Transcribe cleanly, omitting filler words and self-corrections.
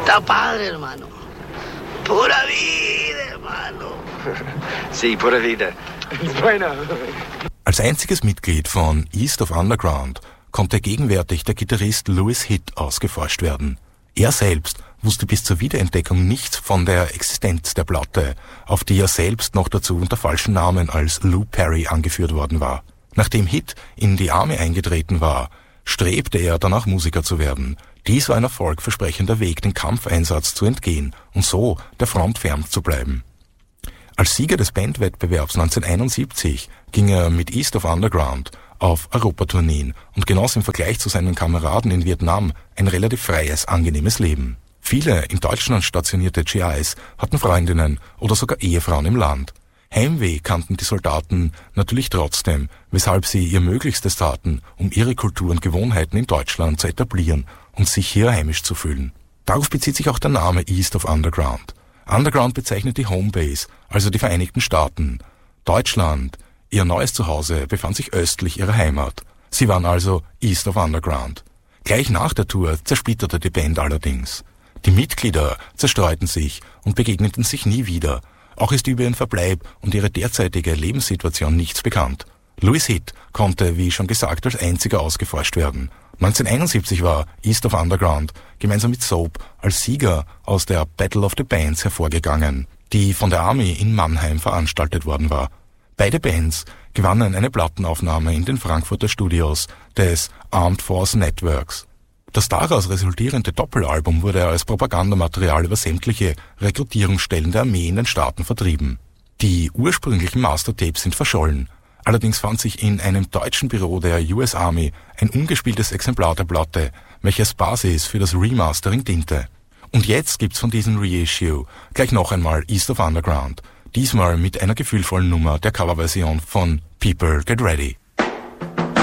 Está padre, hermano. Pura vida, hermano. Sí, pura vida. Bueno. Als einziges Mitglied von East of Underground konnte gegenwärtig der Gitarrist Louis Hitt ausgeforscht werden. Er selbst wusste bis zur Wiederentdeckung nichts von der Existenz der Platte, auf die er selbst noch dazu unter falschen Namen als Lou Perry angeführt worden war. Nachdem Hitt in die Army eingetreten war, strebte er danach Musiker zu werden. Dies war ein erfolgversprechender Weg, den Kampfeinsatz zu entgehen und so der Front fern zu bleiben. Als Sieger des Bandwettbewerbs 1971 ging er mit East of Underground auf Europatourneen und genoss im Vergleich zu seinen Kameraden in Vietnam ein relativ freies, angenehmes Leben. Viele in Deutschland stationierte GIs hatten Freundinnen oder sogar Ehefrauen im Land. Heimweh kannten die Soldaten natürlich trotzdem, weshalb sie ihr Möglichstes taten, um ihre Kultur und Gewohnheiten in Deutschland zu etablieren und sich hier heimisch zu fühlen. Darauf bezieht sich auch der Name East of Underground. Underground bezeichnet die Homebase, also die Vereinigten Staaten. Deutschland, ihr neues Zuhause, befand sich östlich ihrer Heimat. Sie waren also East of Underground. Gleich nach der Tour zersplitterte die Band allerdings. Die Mitglieder zerstreuten sich und begegneten sich nie wieder. Auch ist über ihren Verbleib und ihre derzeitige Lebenssituation nichts bekannt. Louis Hitt konnte, wie schon gesagt, als einziger ausgeforscht werden. 1971 war East of Underground gemeinsam mit Soap als Sieger aus der Battle of the Bands hervorgegangen, die von der Army in Mannheim veranstaltet worden war. Beide Bands gewannen eine Plattenaufnahme in den Frankfurter Studios des Armed Force Networks. Das daraus resultierende Doppelalbum wurde als Propagandamaterial über sämtliche Rekrutierungsstellen der Armee in den Staaten vertrieben. Die ursprünglichen Mastertapes sind verschollen. Allerdings fand sich in einem deutschen Büro der US Army ein ungespieltes Exemplar der Platte, welches Basis für das Remastering diente. Und jetzt gibt's von diesem Reissue gleich noch einmal East of Underground, diesmal mit einer gefühlvollen Nummer der Coverversion von People Get Ready.